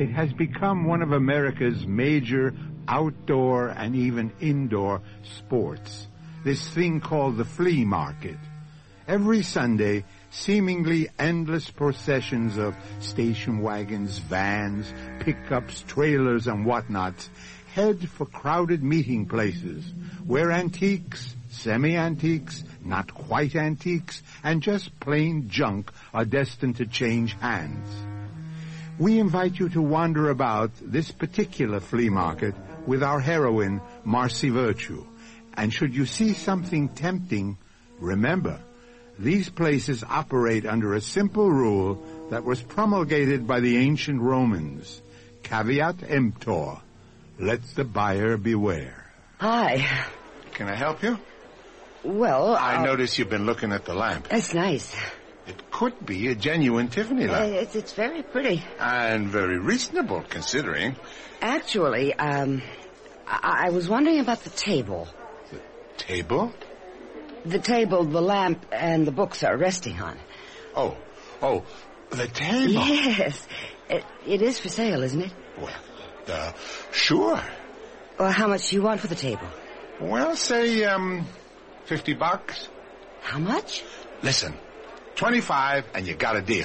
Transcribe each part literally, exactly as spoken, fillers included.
It has become one of America's major outdoor and even indoor sports, this thing called the flea market. Every Sunday, seemingly endless processions of station wagons, vans, pickups, trailers, and whatnots head for crowded meeting places where antiques, semi-antiques, not quite antiques, and just plain junk are destined to change hands. We invite you to wander about this particular flea market with our heroine, Marcy Virtue. And should you see something tempting, remember, these places operate under a simple rule that was promulgated by the ancient Romans. Caveat emptor. Let the buyer beware. Hi. Can I help you? Well, I I'll... notice you've been looking at the lamp. That's nice. It could be a genuine Tiffany Uh, lamp. it's, it's very pretty. And very reasonable, considering. Actually, um, I, I was wondering about the table. The table? The table the lamp and the books are resting on. Oh, oh, the table. Yes. It, it is for sale, isn't it? Well, uh, sure. Well, how much do you want for the table? Well, say, um, fifty bucks. How much? Listen, twenty-five and you got a deal.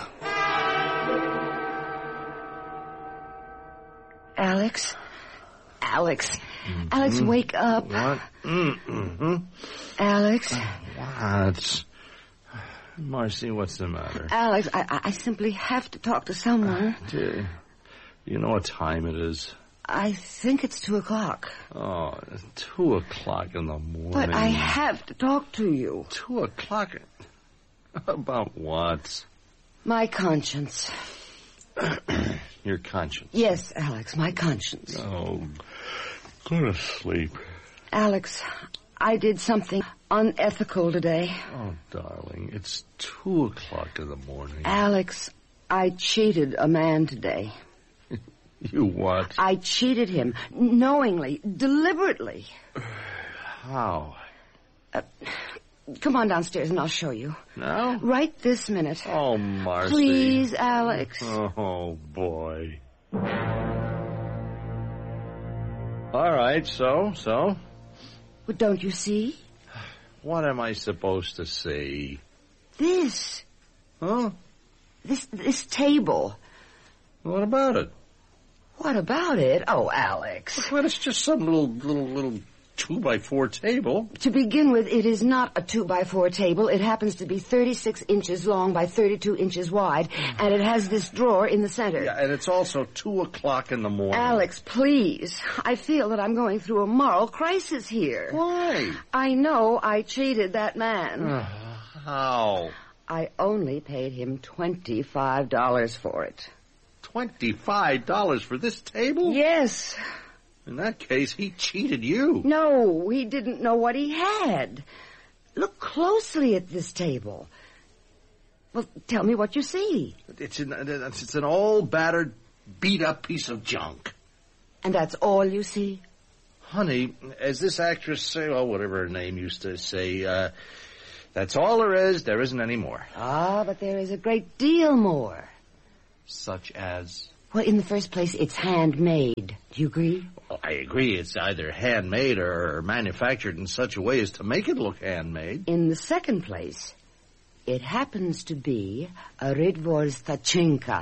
Alex? Alex. Mm-hmm. Alex, wake up. What? Mm-hmm. Alex? What? Marcy, what's the matter? Alex, I, I simply have to talk to someone. Do you know what time it is? I think it's two o'clock. Oh, it's two o'clock in the morning. But I have to talk to you. Two o'clock? About what? My conscience. Your conscience? Yes, Alex, my conscience. Oh, go to sleep. Alex, I did something unethical today. Oh, darling, it's two o'clock in the morning. Alex, I cheated a man today. You what? I cheated him, knowingly, deliberately. How? Uh, come on downstairs and I'll show you. Now? Right this minute. Oh, Marcy. Please, Alex. Oh, boy. All right, so, so? Well, don't you see? What am I supposed to see? This. Huh? This, this table. What about it? What about it? Oh, Alex. Well, it's just some little, little, little two-by-four table. To begin with, it is not a two-by-four table. It happens to be thirty-six inches long by thirty-two inches wide, and it has this drawer in the center. Yeah, and it's also two o'clock in the morning. Alex, please. I feel that I'm going through a moral crisis here. Why? I know I cheated that man. Uh, how? I only paid him twenty-five dollars for it. Twenty-five dollars for this table? Yes. In that case, he cheated you. No, he didn't know what he had. Look closely at this table. Well, tell me what you see. It's an, it's an old, battered, beat-up piece of junk. And that's all you see? Honey, as this actress say, well, whatever her name used to say, uh, that's all there is. There isn't any more. Ah, but there is a great deal more. Such as? Well, in the first place, it's handmade. Do you agree? Well, I agree. It's either handmade or manufactured in such a way as to make it look handmade. In the second place, it happens to be a Ridvorstachenka.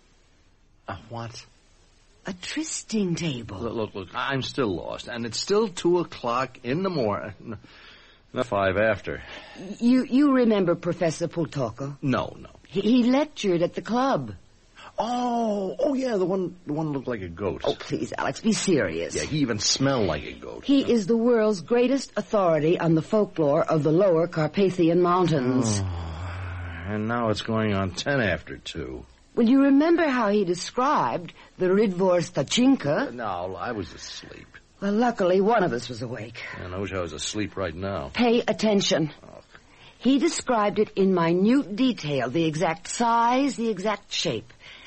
A what? A trysting table. Look, look, look, I'm still lost. And it's still two o'clock in the morning. Not five after. You you remember Professor Pultoko? No, no. He, he lectured at the club. Oh, oh yeah, the one the one looked like a goat. Oh, please, Alex, be serious. Yeah, he even smelled like a goat. He is the world's greatest authority on the folklore of the lower Carpathian Mountains. Oh, and now it's going on ten after two. Well, you remember how he described the Ridvorstachenka? No, I was asleep. Well, luckily, one of us was awake. And I wish I was asleep right now. Pay attention. Oh. He described it in minute detail, the exact size, the exact shape.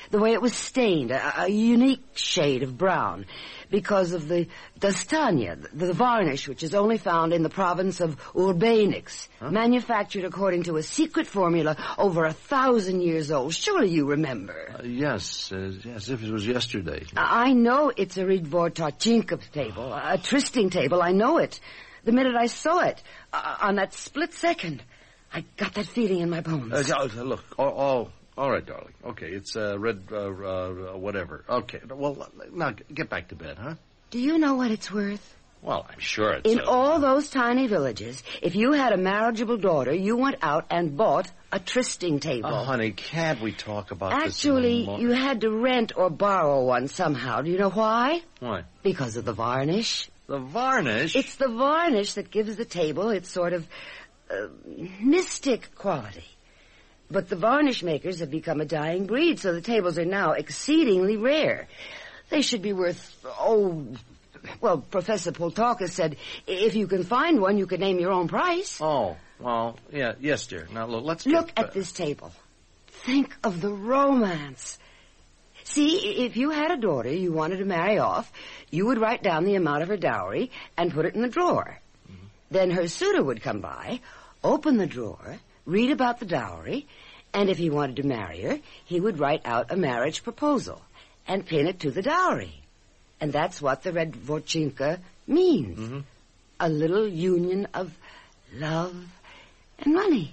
The way it was stained, a, a unique shade of brown, because of the dastania, the varnish, which is only found in the province of Urbanix, huh? Manufactured according to a secret formula over a thousand years old. Surely you remember. Uh, yes, uh, yes, if it was yesterday. I know it's a Ridvortachinka table, a trysting table. I know it. The minute I saw it, uh, on that split second, I got that feeling in my bones. Uh, look, all, all, all right, darling. Okay, it's uh, red, uh, uh, whatever. Okay, well, now get back to bed, huh? Do you know what it's worth? Well, I'm sure it's... In uh, all those tiny villages, if you had a marriageable daughter, you went out and bought a trysting table. Oh, honey, can't we talk about Actually, this? Actually, you had to rent or borrow one somehow. Do you know why? Why? Because of the varnish. The varnish? It's the varnish that gives the table its sort of uh, mystic quality. But the varnish makers have become a dying breed, so the tables are now exceedingly rare. They should be worth, oh, well, Professor Poltalka said if you can find one, you could name your own price. Oh, well, yeah, yes, dear. Now, look, let's Look get, at this table. Think of the romance. See, if you had a daughter you wanted to marry off, you would write down the amount of her dowry and put it in the drawer. Mm-hmm. Then her suitor would come by, open the drawer, read about the dowry, and if he wanted to marry her, he would write out a marriage proposal and pin it to the dowry. And that's what the Red Vorchinka means. Mm-hmm. A little union of love and money.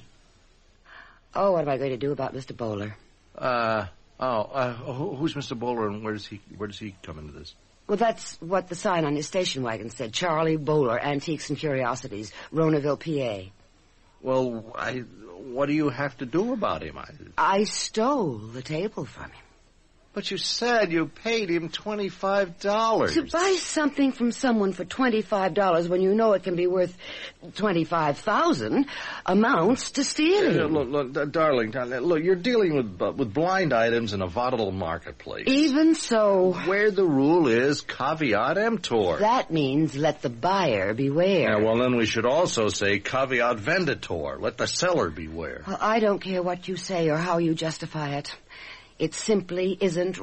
Oh, what am I going to do about Mister Bowler? Uh, oh, uh, who, who's Mister Bowler and where does he, where does he come into this? Well, that's what the sign on his station wagon said. Charlie Bowler, Antiques and Curiosities, Ronaville, P A. Well, I, what do you have to do about him? I, I stole the table from him. But you said you paid him twenty-five dollars. To buy something from someone for twenty-five dollars when you know it can be worth twenty-five thousand dollars amounts to stealing. Uh, look, look, darling, darling, look, you're dealing with uh, with blind items in a volatile marketplace. Even so... Where the rule is caveat emptor. That means let the buyer beware. Yeah, well, then we should also say caveat venditor. Let the seller beware. Well, I don't care what you say or how you justify it. It simply isn't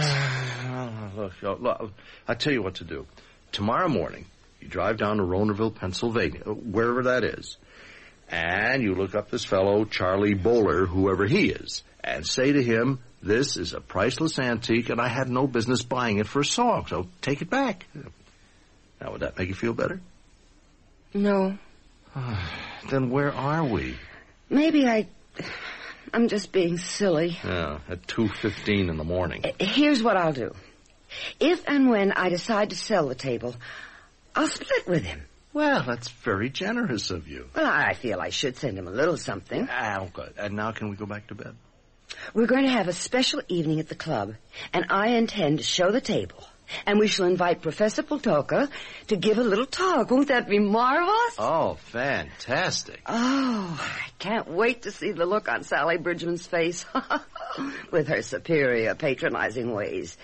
right. look, look, I'll tell you what to do. Tomorrow morning, you drive down to Ronaville, Pennsylvania, wherever that is, and you look up this fellow, Charlie Bowler, whoever he is, and say to him, this is a priceless antique, and I had no business buying it for a song, so take it back. Now, would that make you feel better? No. Then where are we? Maybe I... I'm just being silly. Yeah, at two fifteen in the morning. Here's what I'll do. If and when I decide to sell the table, I'll split with him. Well, that's very generous of you. Well, I feel I should send him a little something. Ah, good. And now can we go back to bed? We're going to have a special evening at the club, and I intend to show the table. And we shall invite Professor Poltalka to give a little talk. Won't that be marvelous? Oh, fantastic. Oh, I can't wait to see the look on Sally Bridgman's face with her superior, patronizing ways.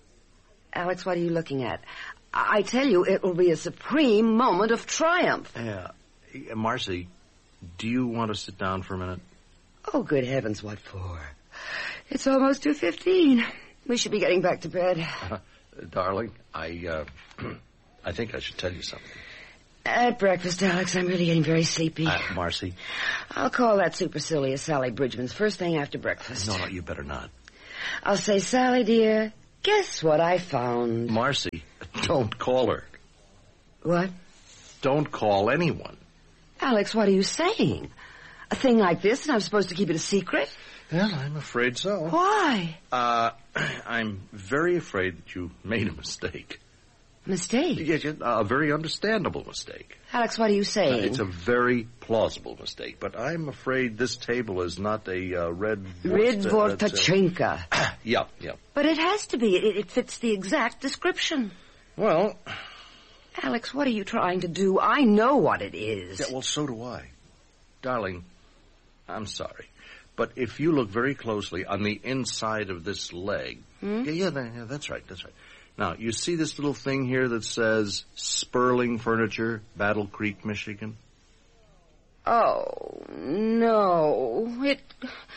Alex, what are you looking at? I, I tell you, it will be a supreme moment of triumph. Yeah. Uh, Marcy, do you want to sit down for a minute? Oh, good heavens, what for? It's almost two fifteen. We should be getting back to bed. Uh, darling, I, uh, I think I should tell you something. At breakfast, Alex, I'm really getting very sleepy. Uh, Marcy? I'll call that supercilious Sally Bridgman's first thing after breakfast. No, no, you better not. I'll say, Sally, dear, guess what I found? Marcy, don't call her. What? Don't call anyone. Alex, what are you saying? A thing like this, and I'm supposed to keep it a secret? Well, I'm afraid so. Why? Uh, I'm very afraid that you made a mistake. Mistake? Yes, yes, a very understandable mistake. Alex, what are you saying? Uh, it's a very plausible mistake, but I'm afraid this table is not a uh, red... Ridvortachinka. Uh, yeah, yeah. But it has to be. It, it fits the exact description. Well... Alex, what are you trying to do? I know what it is. Yeah, well, so do I. Darling, I'm sorry. But if you look very closely on the inside of this leg... Hmm? Yeah, yeah, yeah, that's right, that's right. Now, you see this little thing here that says Sperling Furniture, Battle Creek, Michigan? Oh, no. It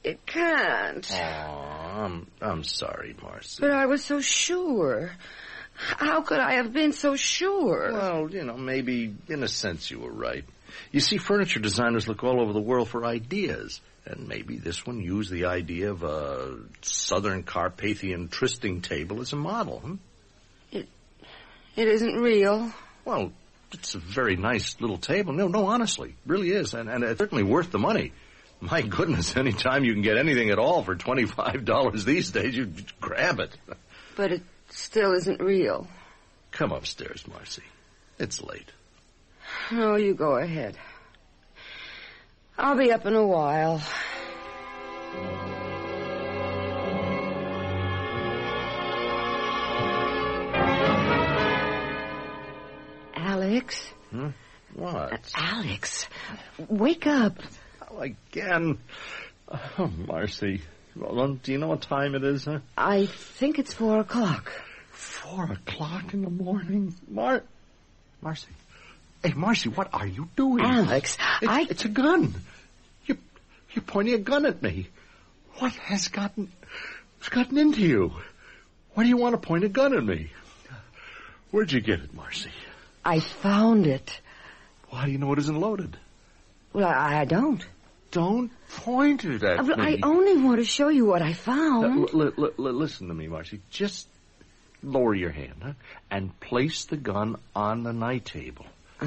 It can't. Oh, I'm, I'm sorry, Marcy. But I was so sure. How could I have been so sure? Well, you know, maybe in a sense you were right. You see, furniture designers look all over the world for ideas. And maybe this one used the idea of a Southern Carpathian trysting table as a model, huh? It, it isn't real. Well, it's a very nice little table. No, no, honestly, really is. And, and it's certainly worth the money. My goodness, any time you can get anything at all for twenty-five dollars these days, you just grab it. But it still isn't real. Come upstairs, Marcy. It's late. No, you go ahead. I'll be up in a while. Alex? Hmm? What? Uh, Alex, wake up. Oh, again. Oh, Marcy. Well, do you know what time it is, huh? I think it's four o'clock. Four o'clock in the morning? Mar... Marcy. Hey, Marcy, what are you doing? Alex, it's, I... It's a gun. You, you're pointing a gun at me. What has gotten... has gotten into you? Why do you want to point a gun at me? Where'd you get it, Marcy? I found it. Well, how do you know it isn't loaded? Well, I, I don't. Don't point it at uh, me. I only want to show you what I found. Uh, l- l- l- listen to me, Marcy. Just lower your hand, huh? And place the gun on the night table.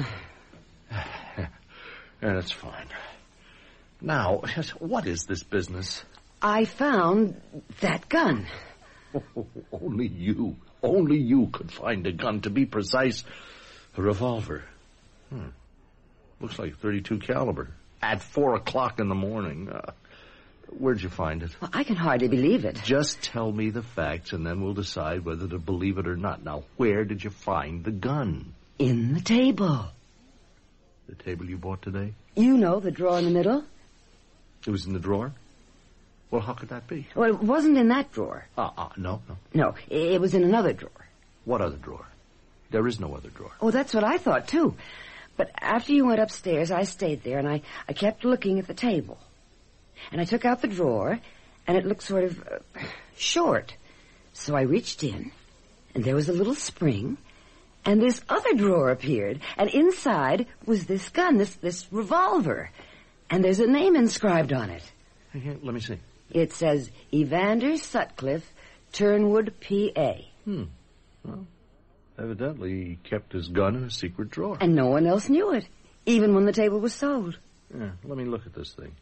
Yeah, that's fine. Now, what is this business? I found that gun. Oh, only you, only you could find a gun. To be precise, a revolver. Hmm. Looks like thirty-two caliber. At four o'clock in the morning. Uh, where'd you find it? Well, I can hardly believe it. Just tell me the facts, and then we'll decide whether to believe it or not. Now, where did you find the gun? In the table. The table you bought today? You know, the drawer in the middle. It was in the drawer? Well, how could that be? Well, it wasn't in that drawer. Ah, uh, uh, no, no. No, it was in another drawer. What other drawer? There is no other drawer. Oh, that's what I thought, too. But after you went upstairs, I stayed there, and I, I kept looking at the table. And I took out the drawer, and it looked sort of uh, short. So I reached in, and there was a little spring, and this other drawer appeared, and inside was this gun, this, this revolver. And there's a name inscribed on it. Here, let me see. It says, Evander Sutcliffe, Turnwood, P A Hmm. Well, evidently he kept his gun in a secret drawer. And no one else knew it, even when the table was sold. Yeah, let me look at this thing.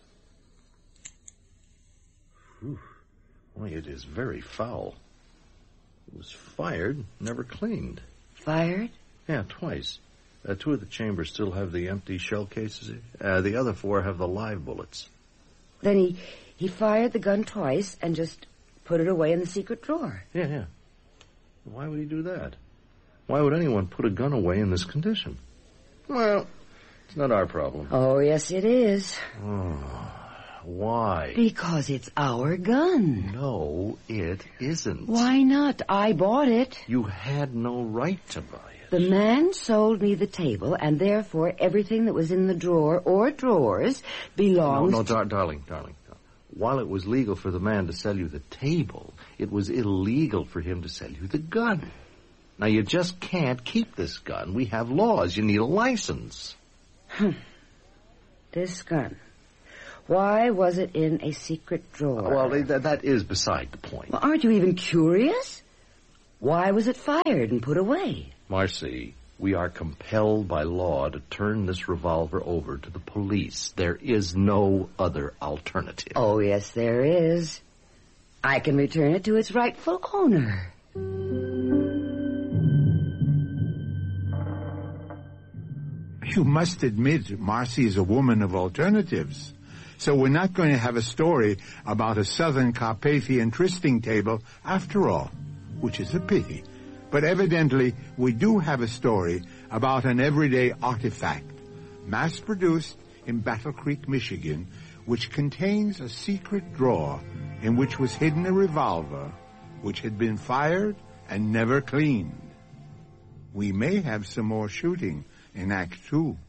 Whew. Boy, it is very foul. It was fired, never cleaned. Fired? Yeah, twice. Uh, two of the chambers still have the empty shell cases. Uh, the other four have the live bullets. Then he, he fired the gun twice and just put it away in the secret drawer. Yeah, yeah. Why would he do that? Why would anyone put a gun away in this condition? Well, it's not our problem. Oh, yes, it is. Oh, why? Because it's our gun. No, it isn't. Why not? I bought it. You had no right to buy it. The man sold me the table, and therefore everything that was in the drawer or drawers belongs... No, no, dar- darling, darling. While it was legal for the man to sell you the table, it was illegal for him to sell you the gun. Now, you just can't keep this gun. We have laws. You need a license. Hmm. This gun. Why was it in a secret drawer? Well, that, that is beside the point. Well, aren't you even curious? Why was it fired and put away? Marcy, we are compelled by law to turn this revolver over to the police. There is no other alternative. Oh, yes, there is. I can return it to its rightful owner. You must admit Marcy is a woman of alternatives. So we're not going to have a story about a Southern Carpathian trysting table after all, which is a pity. But evidently, we do have a story about an everyday artifact, mass-produced in Battle Creek, Michigan, which contains a secret drawer in which was hidden a revolver which had been fired and never cleaned. We may have some more shooting in Act Two.